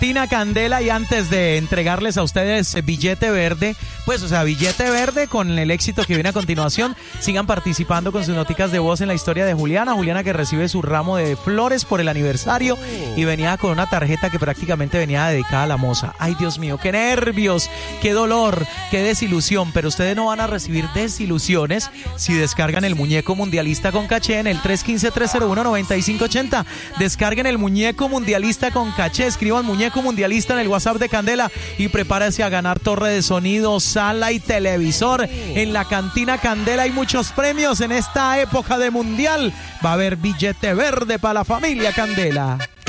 Cantina Candela, y antes de entregarles a ustedes billete verde, pues, o sea, billete verde con el éxito que viene a continuación, sigan participando con sus noticas de voz en la historia de Juliana. Juliana, que recibe su ramo de flores por el aniversario y venía con una tarjeta que prácticamente venía dedicada a la moza. Ay, Dios mío, qué nervios, qué dolor, qué desilusión, pero ustedes no van a recibir desilusiones si descargan el muñeco mundialista con caché en el 315-301-9580. Descarguen el muñeco mundialista con caché, escriban muñeco mundialista en el WhatsApp de Candela y prepárese a ganar torre de sonido, sala y televisor. En la Cantina Candela hay muchos premios en esta época de mundial. Va a haber billete verde para la familia Candela.